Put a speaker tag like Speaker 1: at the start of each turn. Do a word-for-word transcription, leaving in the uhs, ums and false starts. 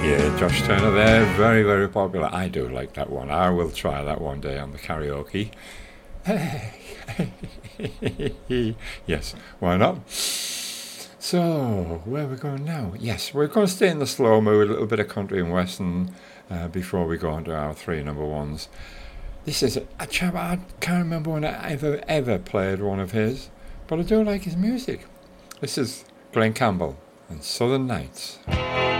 Speaker 1: Yeah, Josh Turner there, very, very popular. I do like that one. I will try that one day on the karaoke. Yes, why not? So, where are we going now? Yes, we're going to stay in the slow mood, a little bit of country and western uh, before we go on to our three number ones. This is a chap, I can't remember when I ever, ever played one of his, but I do like his music. This is Glenn Campbell and Southern Nights.